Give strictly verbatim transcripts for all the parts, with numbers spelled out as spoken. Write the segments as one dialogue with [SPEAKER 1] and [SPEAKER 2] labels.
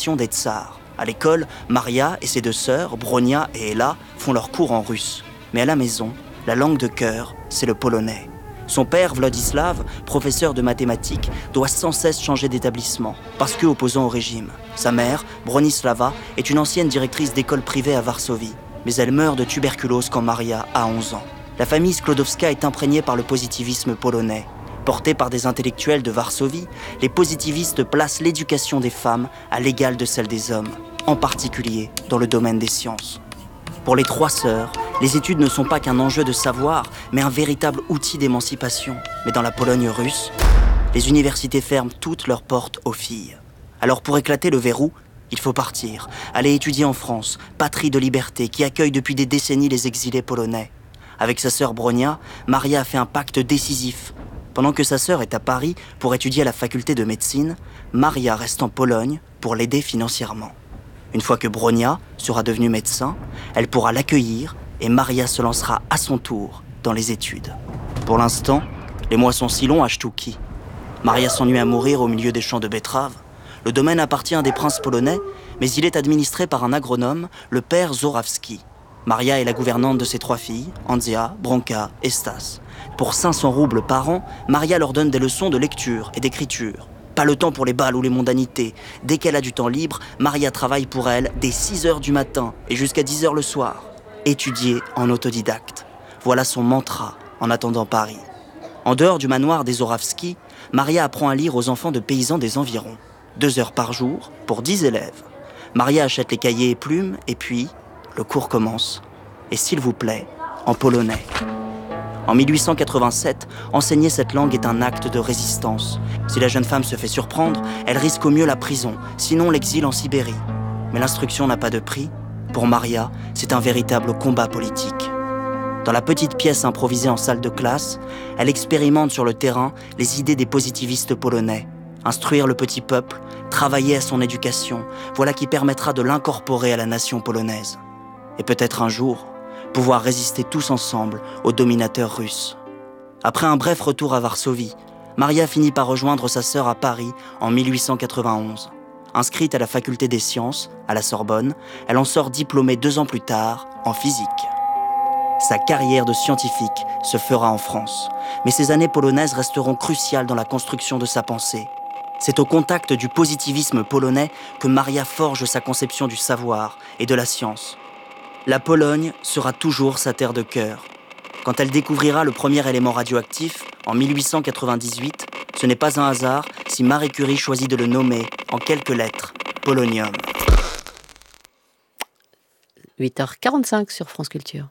[SPEAKER 1] l'éducation des tsars. À l'école, Maria et ses deux sœurs, Bronia et Ella, font leurs cours en russe. Mais à la maison, la langue de cœur, c'est le polonais. Son père, Władysław, professeur de mathématiques, doit sans cesse changer d'établissement, parce que opposant au régime. Sa mère, Bronisława, est une ancienne directrice d'école privée à Varsovie, mais elle meurt de tuberculose quand Maria a onze ans. La famille Sklodowska est imprégnée par le positivisme polonais. Portés par des intellectuels de Varsovie, les positivistes placent l'éducation des femmes à l'égal de celle des hommes, en particulier dans le domaine des sciences. Pour les trois sœurs, les études ne sont pas qu'un enjeu de savoir, mais un véritable outil d'émancipation. Mais dans la Pologne russe, les universités ferment toutes leurs portes aux filles. Alors pour éclater le verrou, il faut partir, aller étudier en France, patrie de liberté qui accueille depuis des décennies les exilés polonais. Avec sa sœur Bronia, Maria a fait un pacte décisif. Pendant que sa sœur est à Paris pour étudier à la faculté de médecine, Maria reste en Pologne pour l'aider financièrement. Une fois que Bronia sera devenue médecin, elle pourra l'accueillir et Maria se lancera à son tour dans les études. Pour l'instant, les mois sont si longs à Sztuki. Maria s'ennuie à mourir au milieu des champs de betteraves. Le domaine appartient à des princes polonais, mais il est administré par un agronome, le père Zorawski. Maria est la gouvernante de ses trois filles, Andzia, Bronka et Stas. Pour cinq cents roubles par an, Maria leur donne des leçons de lecture et d'écriture. Pas le temps pour les bals ou les mondanités. Dès qu'elle a du temps libre, Maria travaille pour elle dès six heures du matin et jusqu'à dix heures le soir. Étudier en autodidacte. Voilà son mantra en attendant Paris. En dehors du manoir des Zorawski, Maria apprend à lire aux enfants de paysans des environs. Deux heures par jour pour dix élèves. Maria achète les cahiers et plumes et puis, le cours commence. Et s'il vous plaît, en polonais. En mille huit cent quatre-vingt-sept, enseigner cette langue est un acte de résistance. Si la jeune femme se fait surprendre, elle risque au mieux la prison, sinon l'exil en Sibérie. Mais l'instruction n'a pas de prix. Pour Maria, c'est un véritable combat politique. Dans la petite pièce improvisée en salle de classe, elle expérimente sur le terrain les idées des positivistes polonais. Instruire le petit peuple, travailler à son éducation, voilà qui permettra de l'incorporer à la nation polonaise. Et peut-être un jour, pouvoir résister tous ensemble aux dominateurs russes. Après un bref retour à Varsovie, Maria finit par rejoindre sa sœur à Paris en mille huit cent quatre-vingt-onze. Inscrite à la faculté des sciences, à la Sorbonne, elle en sort diplômée deux ans plus tard en physique. Sa carrière de scientifique se fera en France, mais ces années polonaises resteront cruciales dans la construction de sa pensée. C'est au contact du positivisme polonais que Maria forge sa conception du savoir et de la science. La Pologne sera toujours sa terre de cœur. Quand elle découvrira le premier élément radioactif, en mille huit cent quatre-vingt-dix-huit, ce n'est pas un hasard si Marie Curie choisit de le nommer, en quelques lettres, polonium.
[SPEAKER 2] huit heures quarante-cinq sur France Culture.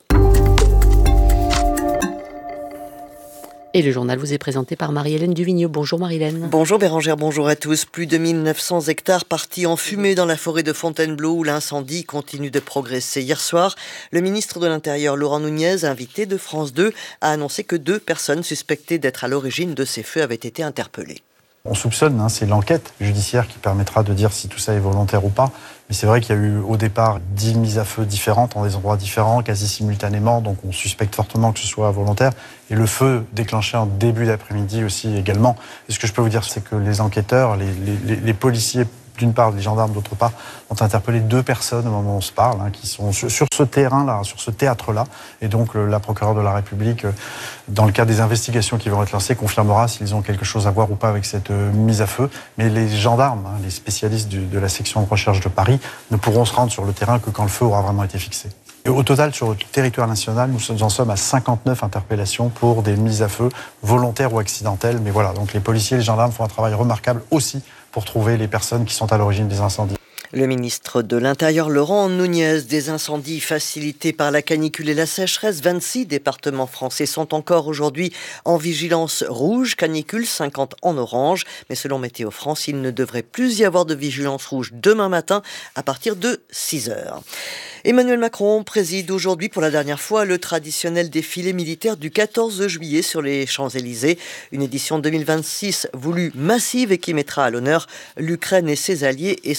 [SPEAKER 2] Et le journal vous est présenté par Marie-Hélène Duvigneau. Bonjour Marie-Hélène.
[SPEAKER 3] Bonjour Bérangère, bonjour à tous. Plus de mille neuf cents hectares partis en fumée dans la forêt de Fontainebleau où l'incendie continue de progresser. Hier soir, le ministre de l'Intérieur Laurent Nunez, invité de France deux, a annoncé que deux personnes suspectées d'être à l'origine de ces feux avaient été interpellées.
[SPEAKER 4] On soupçonne, hein, c'est l'enquête judiciaire qui permettra de dire si tout ça est volontaire ou pas. Mais c'est vrai qu'il y a eu au départ dix mises à feu différentes en des endroits différents, quasi simultanément. Donc on suspecte fortement que ce soit volontaire. Et le feu déclenché en début d'après-midi aussi également. Et ce que je peux vous dire, c'est que les enquêteurs, les, les, les policiers, d'une part, les gendarmes, d'autre part, ont interpellé deux personnes au moment où on se parle, hein, qui sont sur, sur ce terrain-là, sur ce théâtre-là. Et donc, le, la procureure de la République, euh, dans le cadre des investigations qui vont être lancées, confirmera s'ils ont quelque chose à voir ou pas avec cette euh, mise à feu. Mais les gendarmes, hein, les spécialistes du, de la section de recherche de Paris, ne pourront se rendre sur le terrain que quand le feu aura vraiment été fixé. Et au total, sur le territoire national, nous en sommes à cinquante-neuf interpellations pour des mises à feu volontaires ou accidentelles. Mais voilà, donc les policiers et les gendarmes font un travail remarquable aussi pour trouver les personnes qui sont à l'origine des incendies.
[SPEAKER 3] Le ministre de l'Intérieur Laurent Nunez, des incendies facilités par la canicule et la sécheresse, vingt-six départements français sont encore aujourd'hui en vigilance rouge, canicule cinquante en orange. Mais selon Météo France, il ne devrait plus y avoir de vigilance rouge demain matin à partir de six heures. Emmanuel Macron préside aujourd'hui pour la dernière fois le traditionnel défilé militaire du quatorze juillet sur les Champs-Élysées. Une édition deux mille vingt-six voulue massive et qui mettra à l'honneur l'Ukraine et ses alliés essentiellement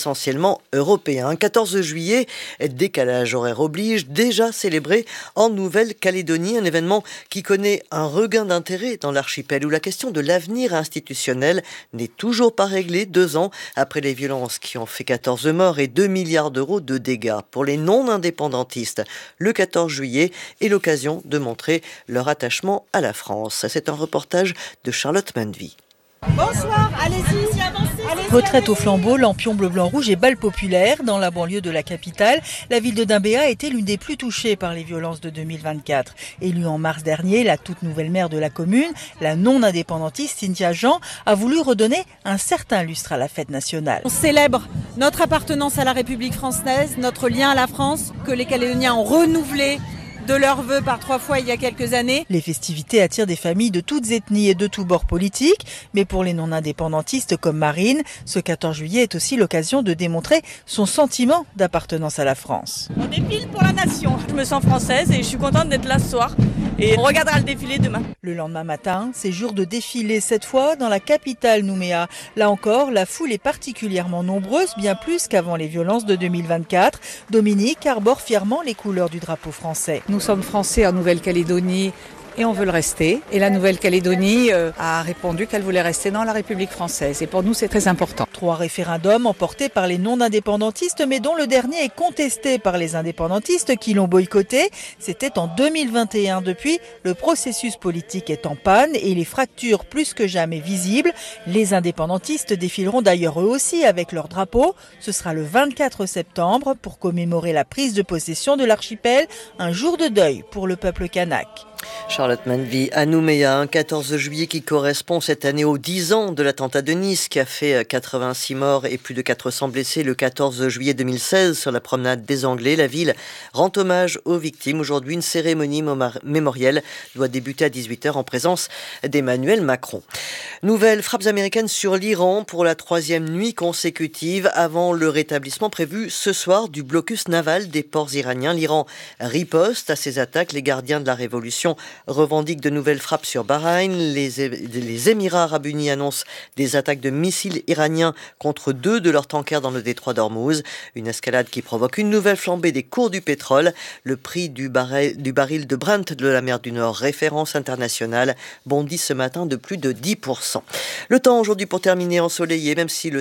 [SPEAKER 3] également européen. quatorze juillet, décalage horaire oblige, déjà célébré en Nouvelle-Calédonie, un événement qui connaît un regain d'intérêt dans l'archipel où la question de l'avenir institutionnel n'est toujours pas réglée deux ans après les violences qui ont fait quatorze morts et deux milliards d'euros de dégâts. Pour les non-indépendantistes, le quatorze juillet est l'occasion de montrer leur attachement à la France. C'est un reportage de Charlotte Manvy.
[SPEAKER 5] Bonsoir, allez-y, avancez.
[SPEAKER 6] Retraite au flambeau, lampion bleu, blanc, rouge et bal populaire. Dans la banlieue de la capitale, la ville de Dimbéa a été l'une des plus touchées par les violences de deux mille vingt-quatre. Élue en mars dernier, la toute nouvelle maire de la commune, la non-indépendantiste Cynthia Jean, a voulu redonner un certain lustre à la fête nationale.
[SPEAKER 5] On célèbre notre appartenance à la République française, notre lien à la France, que les Calédoniens ont renouvelé de leurs vœux par trois fois il y a quelques années.
[SPEAKER 6] Les festivités attirent des familles de toutes ethnies et de tous bords politiques, mais pour les non-indépendantistes comme Marine, ce quatorze juillet est aussi l'occasion de démontrer son sentiment d'appartenance à la France.
[SPEAKER 7] On défile pour la nation. Je me sens française et je suis contente d'être là ce soir. Et on regardera le défilé demain.
[SPEAKER 6] Le lendemain matin, c'est jour de défilé, cette fois dans la capitale Nouméa. Là encore, la foule est particulièrement nombreuse, bien plus qu'avant les violences de deux mille vingt-quatre. Dominique arbore fièrement les couleurs du drapeau français.
[SPEAKER 8] Nous sommes français en Nouvelle-Calédonie et on veut le rester. Et la Nouvelle-Calédonie euh, a répondu qu'elle voulait rester dans la République française. Et pour nous, c'est très important.
[SPEAKER 6] Trois référendums emportés par les non-indépendantistes, mais dont le dernier est contesté par les indépendantistes qui l'ont boycotté. C'était en deux mille vingt et un. Depuis, le processus politique est en panne et les fractures plus que jamais visibles. Les indépendantistes défileront d'ailleurs eux aussi avec leur drapeau. Ce sera le vingt-quatre septembre pour commémorer la prise de possession de l'archipel, un jour de deuil pour le peuple kanak.
[SPEAKER 3] Charlotte Manvy à Nouméa, un quatorze juillet qui correspond cette année aux dix ans de l'attentat de Nice qui a fait quatre-vingt-six morts et plus de quatre cents blessés le quatorze juillet deux mille seize sur la promenade des Anglais. La ville rend hommage aux victimes. Aujourd'hui, une cérémonie mémorielle doit débuter à dix-huit heures en présence d'Emmanuel Macron. Nouvelles frappes américaines sur l'Iran pour la troisième nuit consécutive avant le rétablissement prévu ce soir du blocus naval des ports iraniens. L'Iran riposte à ces attaques. Les gardiens de la révolution revendiquent de nouvelles frappes sur Bahreïn. Les, les Émirats arabes unis annoncent des attaques de missiles iraniens contre deux de leurs tankers dans le détroit d'Ormuz. Une escalade qui provoque une nouvelle flambée des cours du pétrole. Le prix du baril, du baril de Brent de la mer du Nord, référence internationale, bondit ce matin de plus de dix pour cent. Le temps aujourd'hui pour terminer ensoleillé, même si le